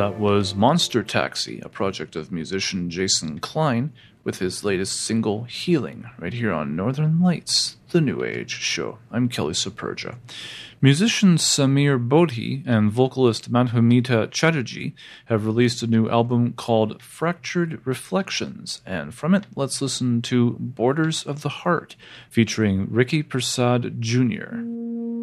That was Monster Taxi, a project of musician Jason Klein, with his latest single, Healing, right here on Northern Lights, the New Age show. I'm Kelly Superja. Musician Samir Bodhi and vocalist Madhumita Chatterjee have released a new album called Fractured Reflections, and from it, let's listen to Borders of the Heart, featuring Ricky Prasad Jr.